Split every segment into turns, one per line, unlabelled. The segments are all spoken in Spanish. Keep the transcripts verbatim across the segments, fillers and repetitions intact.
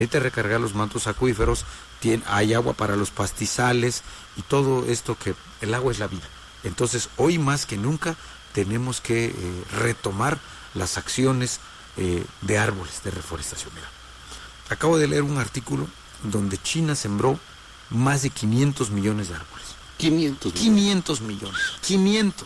permite recargar los mantos acuíferos, tiene, hay agua para los pastizales y todo esto, que el agua es la vida. Entonces, hoy más que nunca tenemos que eh, retomar las acciones eh, de árboles, de reforestación. Mira, acabo de leer un artículo donde China sembró más de quinientos millones de árboles.
quinientos millones.
quinientos millones. quinientos.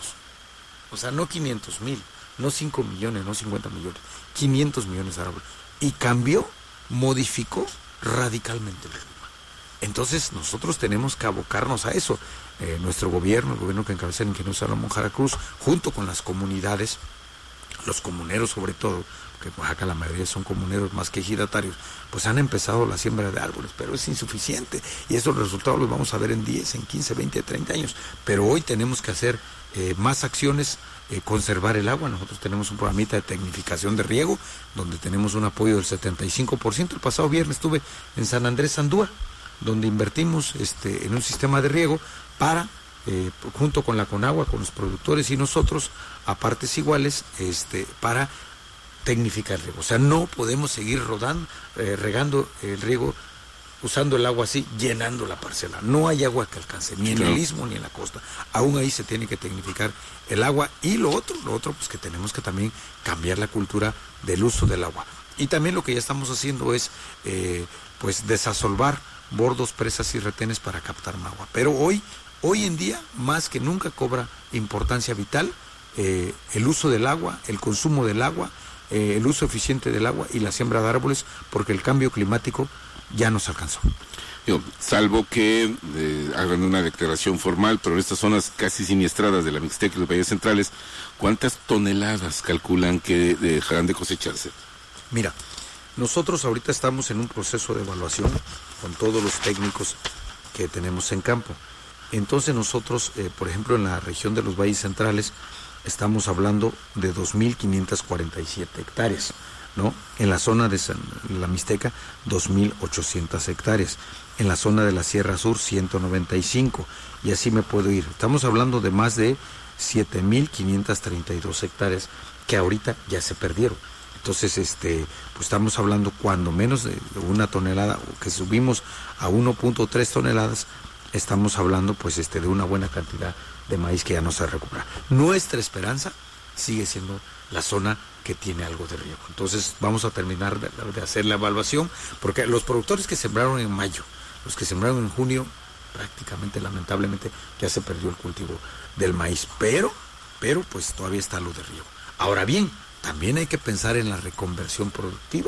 O sea, no quinientos mil, no cinco millones, no cincuenta millones. quinientos millones de árboles. Y cambió, modificó radicalmente el clima. Entonces nosotros tenemos que abocarnos a eso. Eh, nuestro gobierno, el gobierno que encabeza el ingeniero Salomón Jara Cruz, junto con las comunidades, los comuneros sobre todo, porque en Oaxaca la mayoría son comuneros más que ejidatarios, pues han empezado la siembra de árboles, pero es insuficiente, y esos resultados los vamos a ver en diez, en quince, veinte, treinta años. Pero hoy tenemos que hacer eh, más acciones, eh, conservar el agua. Nosotros tenemos un programita de tecnificación de riego, donde tenemos un apoyo del setenta y cinco por ciento. El pasado viernes estuve en San Andrés Sandúa, donde invertimos este, en un sistema de riego para, eh, junto con la Conagua, con los productores y nosotros, a partes iguales, este, para tecnificar el riego. O sea, no podemos seguir rodando, eh, regando el riego, usando el agua así, llenando la parcela. No hay agua que alcance, ni en el istmo ni en la costa. Aún ahí se tiene que tecnificar el agua. Y lo otro, lo otro, pues que tenemos que también cambiar la cultura del uso del agua. Y también lo que ya estamos haciendo es, eh, pues, desasolvar bordos, presas y retenes para captar más agua. Pero hoy, hoy en día, más que nunca cobra importancia vital eh, el uso del agua, el consumo del agua, eh, el uso eficiente del agua y la siembra de árboles, porque el cambio climático ya nos alcanzó.
Yo, salvo que eh, hagan una declaración formal, pero en estas zonas casi siniestradas de la Mixteca y los valles centrales, ¿cuántas toneladas calculan que dejarán de cosecharse?
Mira, nosotros ahorita estamos en un proceso de evaluación con todos los técnicos que tenemos en campo. Entonces nosotros, eh, por ejemplo, en la región de los valles centrales, estamos hablando de dos mil quinientas cuarenta y siete hectáreas, ¿no? En la zona de San, la Mixteca, dos mil ochocientas hectáreas. En la zona de la Sierra Sur, ciento noventa y cinco. Y así me puedo ir. Estamos hablando de más de siete mil quinientas treinta y dos hectáreas que ahorita ya se perdieron. Entonces, este, pues estamos hablando cuando menos de una tonelada, o que subimos a uno punto tres toneladas, estamos hablando pues este de una buena cantidad de maíz que ya no se recupera. Nuestra esperanza sigue siendo la zona que tiene algo de riego. Entonces vamos a terminar de, de hacer la evaluación, porque los productores que sembraron en mayo, los que sembraron en junio, prácticamente, lamentablemente, ya se perdió el cultivo del maíz, pero, pero pues todavía está lo de riego. Ahora bien, también hay que pensar en la reconversión productiva.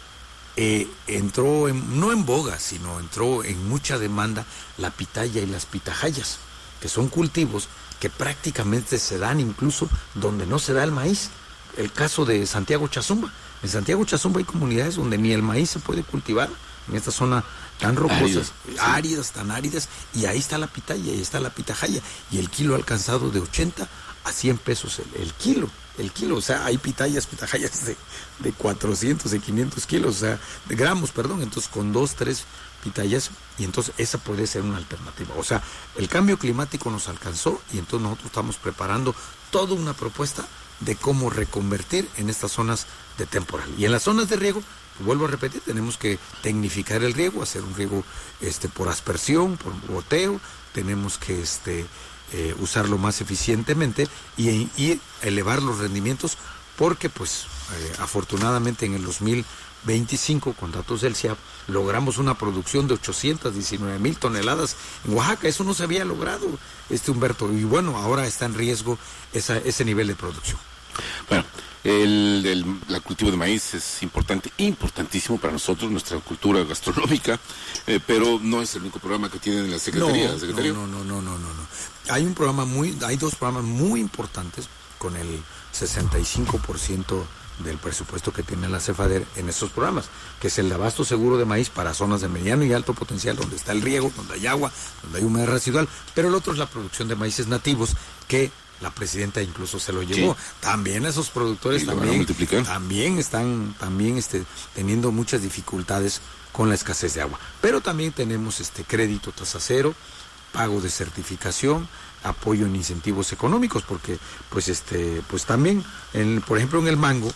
Eh, entró, en, no en boga, sino entró en mucha demanda la pitaya y las pitahayas, que son cultivos que prácticamente se dan incluso donde no se da el maíz. El caso de Santiago Chazumba. En Santiago Chazumba hay comunidades donde ni el maíz se puede cultivar, en esta zona tan rocosas, áridas, sí. áridas, tan áridas, y ahí está la pitaya, ahí está la pitahaya, y el kilo ha alcanzado de ochenta a cien pesos el, el kilo. El kilo, o sea, hay pitayas, pitahayas de, de cuatrocientos, de quinientos kilos, o sea, de gramos, perdón, entonces con dos, tres pitayas, y entonces esa puede ser una alternativa. O sea, el cambio climático nos alcanzó, y entonces nosotros estamos preparando toda una propuesta de cómo reconvertir en estas zonas de temporal. Y en las zonas de riego, vuelvo a repetir, tenemos que tecnificar el riego, hacer un riego este, por aspersión, por goteo, tenemos que... este Eh, usarlo más eficientemente y, y elevar los rendimientos, porque pues eh, afortunadamente en el dos mil veinticinco, con datos del C I A P, logramos una producción de ochocientas diecinueve mil toneladas en Oaxaca. Eso no se había logrado, este Humberto, y bueno, ahora está en riesgo esa, ese nivel de producción.
Bueno, el, el, el cultivo de maíz es importante, importantísimo para nosotros, nuestra cultura gastronómica, eh, pero no es el único programa que tiene la Secretaría.
No,
¿Secretario?
no, no, no, no, no, no. Hay un programa muy, hay dos programas muy importantes con el sesenta y cinco por ciento del presupuesto que tiene la CEFADER en estos programas, que es el de abasto seguro de maíz para zonas de mediano y alto potencial, donde está el riego, donde hay agua, donde hay humedad residual, pero el otro es la producción de maíces nativos, que la presidenta incluso se lo llevó. Sí. También esos productores también, también están también este, teniendo muchas dificultades con la escasez de agua. Pero también tenemos este crédito tasa cero, pago de certificación, apoyo en incentivos económicos, porque pues este pues también, en, por ejemplo en el mango,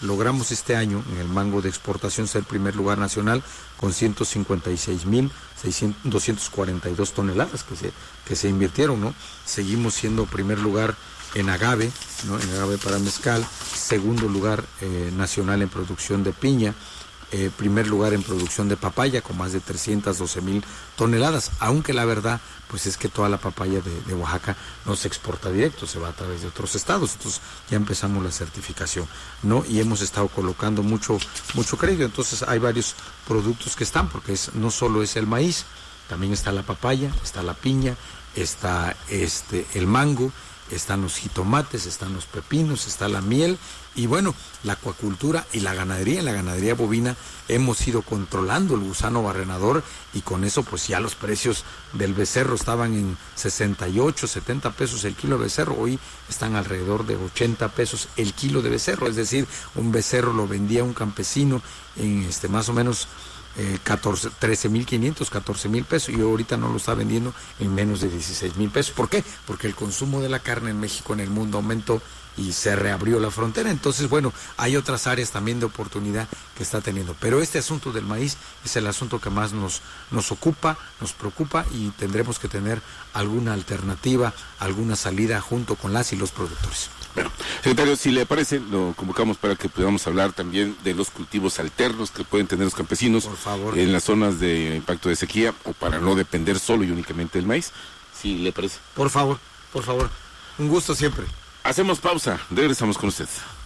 logramos este año en el mango de exportación ser primer lugar nacional con ciento cincuenta y seis mil doscientas cuarenta y dos toneladas que se, que se invirtieron, ¿no? Seguimos siendo primer lugar en agave, ¿no? En agave para mezcal, segundo lugar eh, nacional en producción de piña, eh, primer lugar en producción de papaya con más de trescientas doce mil toneladas, aunque la verdad pues es que toda la papaya de, de Oaxaca no se exporta directo, se va a través de otros estados, entonces ya empezamos la certificación, ¿no? Y hemos estado colocando mucho, mucho crédito, entonces hay varios productos que están, porque es, no solo es el maíz, también está la papaya, está la piña, está este el mango, están los jitomates, están los pepinos, está la miel y bueno, la acuacultura y la ganadería. En la ganadería bovina hemos ido controlando el gusano barrenador y con eso pues ya los precios del becerro estaban en sesenta y ocho, setenta pesos el kilo de becerro, hoy están alrededor de ochenta pesos el kilo de becerro, es decir, un becerro lo vendía un campesino en este más o menos Eh, catorce, trece mil quinientos, catorce mil pesos y ahorita no lo está vendiendo en menos de dieciséis mil pesos. ¿Por qué? Porque el consumo de la carne en México, en el mundo, aumentó y se reabrió la frontera. Entonces, bueno, hay otras áreas también de oportunidad que está teniendo. Pero este asunto del maíz es el asunto que más nos, nos ocupa, nos preocupa y tendremos que tener alguna alternativa, alguna salida junto con las y los productores.
Bueno, secretario, si le parece, lo convocamos para que podamos hablar también de los cultivos alternos que pueden tener los campesinos
Por favor.
en las zonas de impacto de sequía o para no depender solo y únicamente del maíz, si le parece.
Por favor, por favor. Un gusto siempre.
Hacemos pausa, regresamos con usted.